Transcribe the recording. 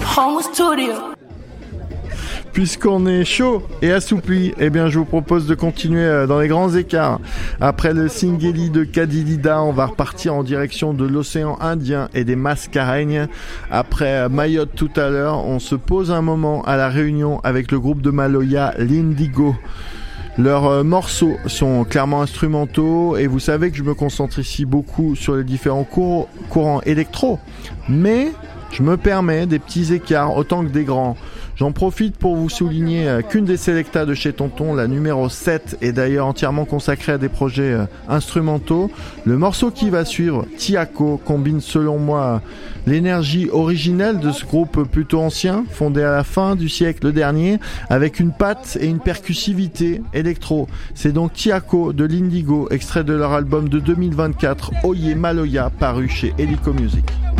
Home Studio. Puisqu'on est chaud et assoupli, eh bien je vous propose de continuer dans les grands écarts. Après le Singeli de Kadilida, on va repartir en direction de l'océan Indien et des Mascareignes. Après Mayotte tout à l'heure, on se pose un moment à la Réunion avec le groupe de Maloya, l'Indigo. Leurs morceaux sont clairement instrumentaux et vous savez que je me concentre ici beaucoup sur les différents courants électro, mais je me permets des petits écarts autant que des grands. J'en profite pour vous souligner qu'une des sélectas de chez Tonton, la numéro 7, est d'ailleurs entièrement consacrée à des projets instrumentaux. Le morceau qui va suivre, Tiako, combine selon moi l'énergie originelle de ce groupe plutôt ancien, fondé à la fin du siècle dernier, avec une patte et une percussivité électro. C'est donc Tiako de l'Indigo, extrait de leur album de 2024, Oye Maloya, paru chez Helico Music.